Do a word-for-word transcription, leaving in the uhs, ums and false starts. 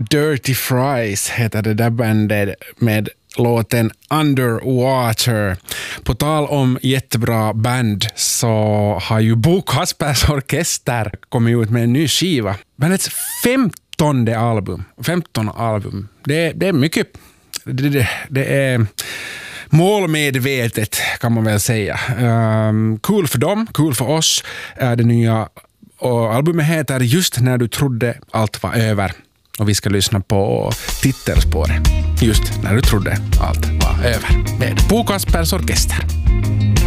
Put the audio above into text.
Dirty Fries heter det där bandet med låten Underwater. På tal om jättebra band så har ju Bo Kaspers Orkester kommit ut med en ny skiva. Bandets femtonde album. femton album. Det, det är mycket. Det, det, det är målmedvetet kan man väl säga. Um, cool för dem, cool för oss. Uh, det nya och albumet heter Just när du trodde allt var över. Och vi ska lyssna på titelspåret. Just när du trodde allt var över. Med Bo Kaspers Orkester.